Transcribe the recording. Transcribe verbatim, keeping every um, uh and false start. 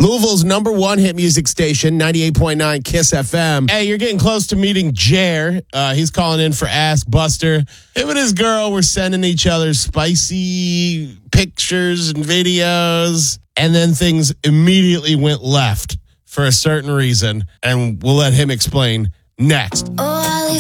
Louisville's number one hit music station, ninety-eight point nine Kiss F M. Hey, you're getting close to meeting Jer. Uh, he's calling in for Ask Buster. Him and his girl were sending each other spicy pictures and videos, and then things immediately went left for a certain reason, and we'll let him explain next. Oh,